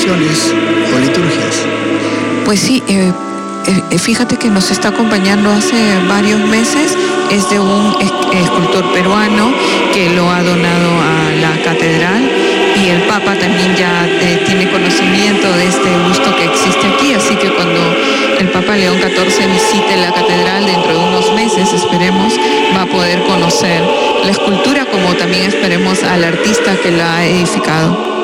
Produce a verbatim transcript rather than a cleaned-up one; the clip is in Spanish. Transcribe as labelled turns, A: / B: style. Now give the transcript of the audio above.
A: celebraciones o liturgias.
B: Pues sí, eh, eh, fíjate que nos está acompañando hace varios meses, es de un escultor peruano que lo ha donado a la catedral, y el Papa también ya eh, tiene conocimiento de este busto que existe aquí, así que cuando el Papa León catorce visite la catedral dentro de unos meses, esperemos, va a poder conocer la escultura, como también esperemos al artista que la ha edificado.